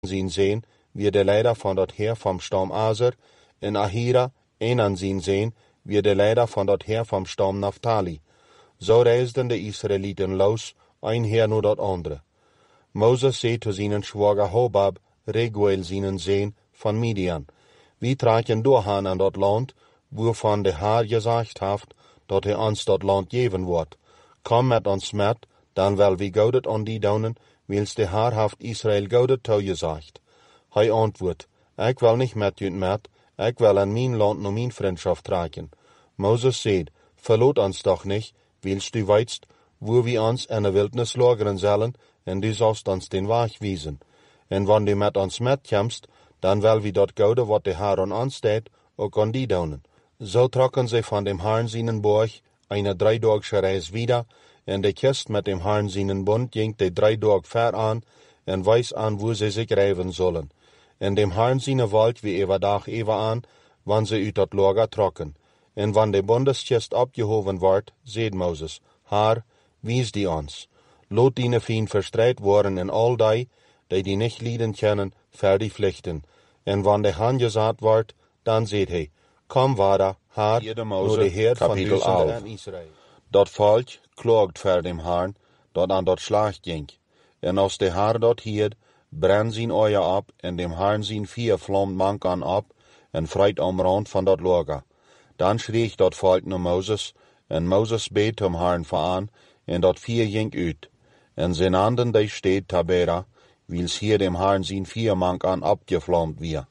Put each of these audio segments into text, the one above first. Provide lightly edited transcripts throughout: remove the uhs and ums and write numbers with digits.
zien sehen, wie de leider van dat heer vom Stamm Aser, en Ahira een zien sehen, wie de leider van dat heer vom Stamm Naphtali. Zo reisden de Israëlieten los, een heer naar dat andere. Moses zei zu seinen Schwager Hobab, Reguel seinen Sehn van Midian, wie traken doorgaan aan dat land, waarvan de Heer gezegd heeft, dat hij ons dat land geven wordt. Kom met ons met, dan wel wie goudet aan die daunen, wils de Heer heeft Israël goudet toegezegd. Hij antwoordt, ik wil niet met u met, ik wil aan mijn land naar mijn vriendschap traken. Moses zei, verloot ons toch niet, wils du weitst, wo wir ons in de wildnis lageren zullen, en du sollst ons den Weg wiesen. En wann du met ons metkomst, dan wil we dat gouden wat de Heer aan ons deed, ook aan die daunen. Zo trokken ze van dem Herrn seinen Borg eine 3-dagische reis wieder, en de kist met dem Herrn seinen Bund ging de 3 Tage ver aan, en weis aan wo ze zich reiven zullen. En dem Herrn seine Wald wie ever dag ever aan, wann ze uit dat lager trokken. En wann de Bundeskist abgehoven wordt, zeed Moses, Herr, wies die ons. Lot die Fien verstrijd worden en al die nicht lieden kennen, ver die Pflichten. En wann de Herrn gesaat wordt, dan zeed hij, kom vader, Herr, nur de Heer van Duizenden en Israël. Dat volk klaagt ver dem Herrn, dat aan dat slag ging. En als de Herr dat hierd, brenn zijn oeien op, en dem Herrn zijn 4 vlammen mank aan op, en vreit omrand van dat lager. Dan schreeg dat volk naar Moses, en Moses beet hem Herrn aan, en dat 4 ging uit. En zijn handen die steed Tabera, wils hier dem Herrn zijn 4 mank aan opgevlamd weer.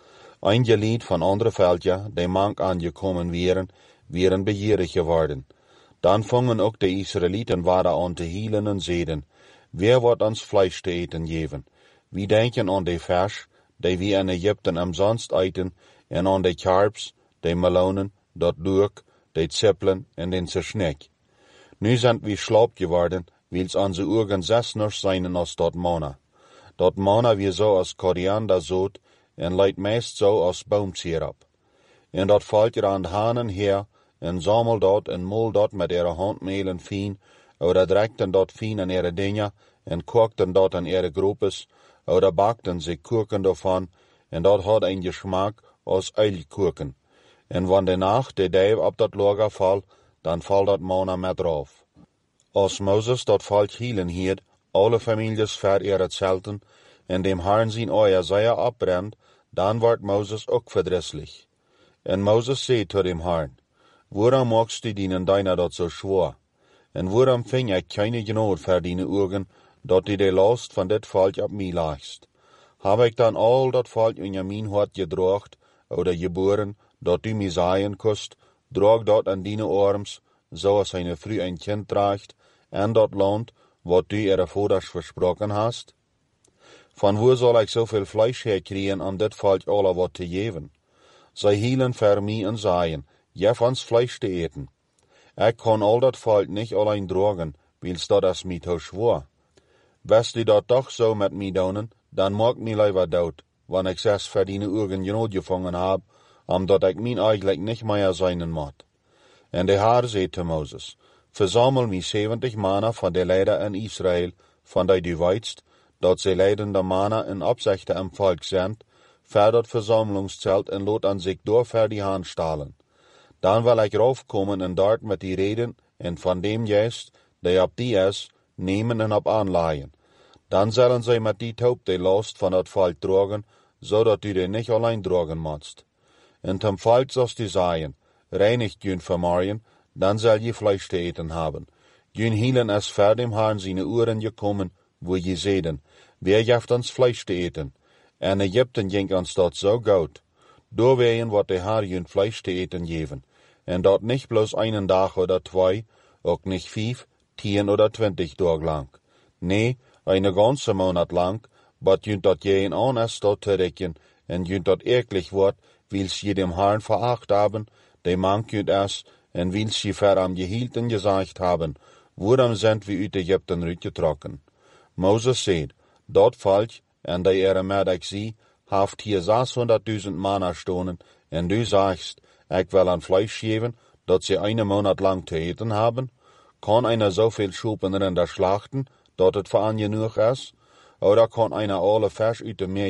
Ein Lied van andere veldje, die mank aangekomen wären begierig geworden. Dan vangen ook de Israëlieten waren aan te hielen en zeiden, wer wordt ons Fleisch te eten geven? Wie denken aan de vers, die we in Egypten umsonst eten, en aan de karps, de melonen, dat durk, de zippelen en den zersnek. Nu zijn we slaap geworden, wils onze Augen zesners zijn als dat manna. Dat manna wie zo als korianderzoot, en leidt meest zo als boomsirup. En dat valt er aan de hanen her, en sammel dat en mol dat met ihre handmelen fien, oder drekten dat fien in ihre dingen, en kookten dat in ihre groepes, oder bakten ze koeken daarvan, en dat had een geschmack als uilkoeken. En wann de nacht de duif op dat lager valt, dan valt dat manna met drauf. Als Moses dat volk hielen hield, alle families ver ihre zelten, en dem Herrn zijn oeien zeer opbrennt, dan wordt Moses ook verdrisslich. En Moses zei zu dem Herrn, waarom magst du dienen deiner dat so schwor? En waarom ving ik keine Gnade voor dine Augen, dat du de last van dit volk op mij lagst? Heb ik dan al dat volk in mijn hart gedraagt, oder geboren, dat du mij zeggen kust, draag dat aan dine arms, zoals eine vrouw een kind draagt, en dat land, wat du ihre vaders versprochen hast? Van wo zal ik zoveel Fleisch herkriegen aan dit volk alle wat te geven? Zij hielen voor mij en zeiden, geef ons Fleisch te eten. Ik kan al dat volk niet alleen dragen, wils dat is mij te schwor. Wist du dat toch zo met mij doen, dan maak mij liever dood, wanneer ik 6 verdiene Augen genoeg gevangen heb, omdat ik mijn eigenlijk niet meer zijn moet. En de Heer zei te Moses, verzamel mij 70 mannen van de leider in Israël, van die du weitst, dat ze leidende mannen in opzichte im volk sind, ver dat versammlungszelt en lood aan zich door ver die Hand stalen. Dan wil ik raufkomen en dort met die reden en van dem juist, die op die is, nemen en op aanlaaien. Dan zullen zij met die taub de last van dat volk dragen, zodat u de niet alleen dragen moest. En tem volk zoals du zeggen, reinigt jün vermarien, dan zal je Fleisch te eten haben. Jün hielen es ver dem Herrn seine Uhren gekommen, wo je zeiden, wer geeft ons Fleisch te eten? En Egypten ging ons dat zo goed. Doorwegen wat de Heer jün Fleisch te eten geven. En dat niet bloos 1 dag oder 2, ook niet 5, 10 oder 20 Tage lang. Nee, eine ganze Monat lang, bat jün dat jeden aan es dat te rekken, en jün dat eklig wordt, wils je dem Herrn veracht haben, de mank jün es, en wils je ver am gehielten gesagt haben, waarom sind wir uit Egypten uitgetrokken? Moses zei, dat volk, en die met ik zie, heeft hier 600.000 manna stonen, en du sagst, ik wil een Fleisch geven, dat ze 1 Monat lang te eten hebben? Kan einer zoveel Schupen Rinder schlachten, dat het voor an genoeg is? Oder kon einer alle vers uit de meer